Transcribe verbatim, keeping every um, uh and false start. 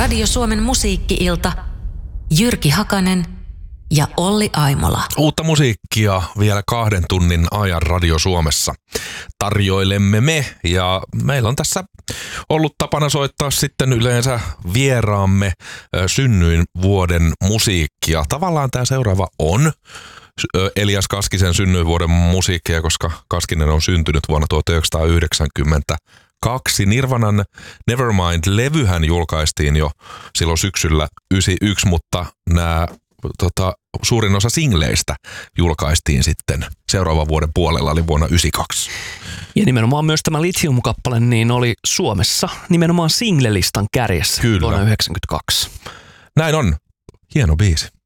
Radio Suomen musiikki-ilta. Jyrki Hakanen ja Olli Aimola. Uutta musiikkia vielä kahden tunnin ajan Radio Suomessa tarjoilemme me, ja meillä on tässä ollut tapana soittaa sitten yleensä vieraamme synnyin vuoden musiikkia. Tavallaan tämä seuraava on Elias Kaskisen synnyinvuoden musiikkia, koska Kaskinen on syntynyt vuonna tuhatyhdeksänsataayhdeksänkymmentäkaksi. Nirvanan Nevermind-levyhän julkaistiin jo silloin syksyllä yhdeksänkymmentäyksi, mutta nämä tota, suurin osa singleistä julkaistiin sitten seuraavan vuoden puolella, eli vuonna yhdeksänkymmentäkaksi. Ja nimenomaan myös tämä Lithium-kappale niin oli Suomessa nimenomaan singlelistan kärjessä. Kyllä. Vuonna yhdeksänkymmentäkaksi. Näin on. Hieno biisi.